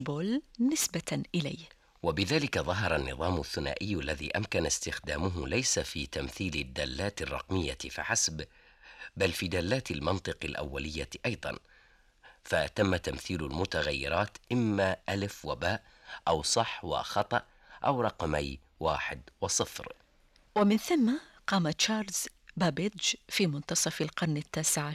بول نسبة إليه. وبذلك ظهر النظام الثنائي الذي أمكن استخدامه ليس في تمثيل الدالات الرقمية فحسب، بل في دالات المنطق الأولية أيضا، فتم تمثيل المتغيرات إما ألف وباء أو صح وخطأ أو رقمي 1 و0. ومن ثم قام تشارلز بابيج في منتصف القرن التاسع